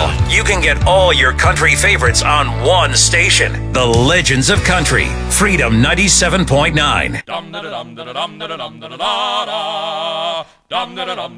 Now, you can get all your country favorites on one station. The Legends of Country, Freedom 97.9.